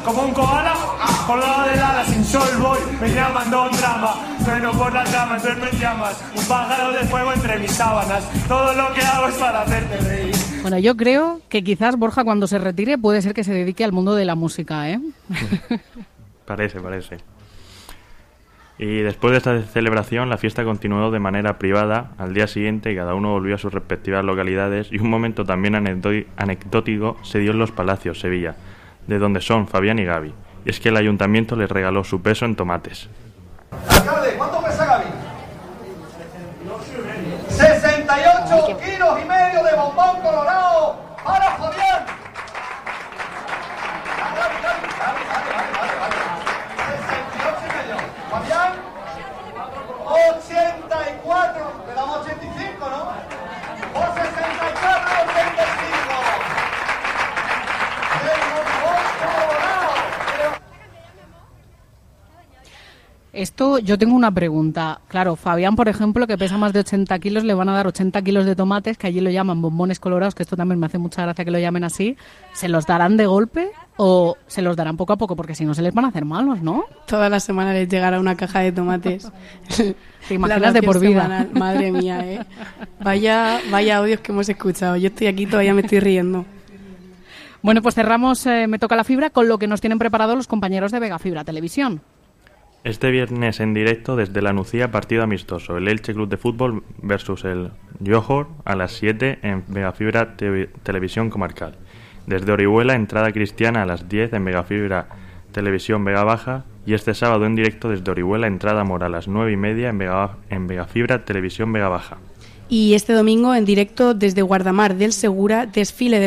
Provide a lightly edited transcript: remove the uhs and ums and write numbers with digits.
Como un koala, colgado del ala, sin sol voy, me llaman Don Drama, sueno por la trama, duermo en llamas, un pájaro de fuego entre mis sábanas, todo lo que hago es para hacerte reír. Bueno, yo creo que quizás Borja cuando se retire puede ser que se dedique al mundo de la música, ¿eh? Parece. Y después de esta celebración, la fiesta continuó de manera privada. Al día siguiente, cada uno volvió a sus respectivas localidades y un momento también anecdótico se dio en Los Palacios, Sevilla, de donde son Fabián y Gaby. Y es que el ayuntamiento les regaló su peso en tomates. Alcalde, ¿cuánto pesa Gaby? 68 kilos y medio de bombón colorado para Fabián. Vale. 68 y medio. Fabián, 84. Le damos 85, ¿no? O 64, 85. Esto, yo tengo una pregunta. Claro, Fabián, por ejemplo, que pesa más de 80 kilos, le van a dar 80 kilos de tomates, que allí lo llaman bombones colorados, que esto también me hace mucha gracia que lo llamen así. ¿Se los darán de golpe o se los darán poco a poco? Porque si no, se les van a hacer malos, ¿no? Todas las semanas les llegará una caja de tomates. Te imaginas de por vida. Semanal. Madre mía, ¿eh? Vaya audios que hemos escuchado. Yo estoy aquí, todavía me estoy riendo. Bueno, pues cerramos Me Toca la Fibra con lo que nos tienen preparado los compañeros de Vega Fibra Televisión. Este viernes en directo desde La Nucía, partido amistoso, el Elche Club de Fútbol versus el Johor a las 7 en Vegafibra Televisión Comarcal. Desde Orihuela, entrada cristiana a las 10 en Vegafibra Televisión Vega Baja, y este sábado en directo desde Orihuela, entrada mora a las 9:30 en Vegafibra Televisión Vega Baja. Y este domingo en directo desde Guardamar del Segura, desfile de